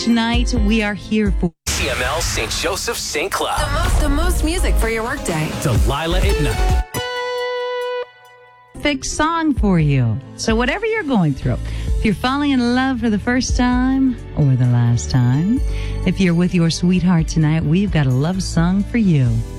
tonight. We are here for CML St. Joseph St. Cloud. The most music for your workday. Delilah Itna. perfect song for you. So whatever you're going through, if you're falling in love for the first time or the last time, if you're with your sweetheart tonight, we've got a love song for you.